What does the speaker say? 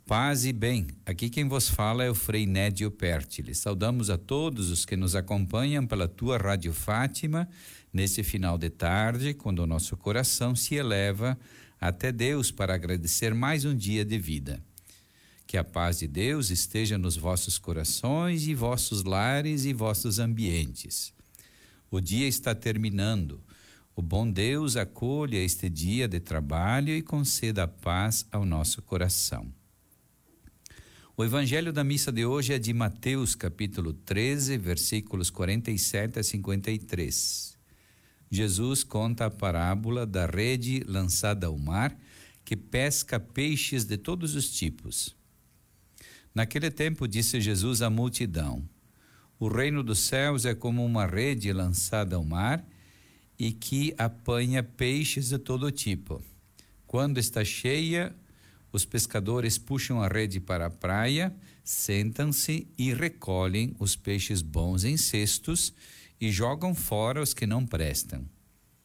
Paz e bem, aqui quem vos fala é o Frei Nédio Pertile. Saudamos a todos os que nos acompanham pela tua Rádio Fátima, nesse final de tarde, quando o nosso coração se eleva até Deus para agradecer mais um dia de vida. Que a paz de Deus esteja nos vossos corações e vossos lares e vossos ambientes. O dia está terminando. O bom Deus acolha este dia de trabalho e conceda a paz ao nosso coração. O evangelho da missa de hoje é de Mateus, capítulo 13, versículos 47 a 53. Jesus conta a parábola da rede lançada ao mar, que pesca peixes de todos os tipos. Naquele tempo disse Jesus à multidão: o reino dos céus é como uma rede lançada ao mar e que apanha peixes de todo tipo. Quando está cheia, os pescadores puxam a rede para a praia, sentam-se e recolhem os peixes bons em cestos e jogam fora os que não prestam.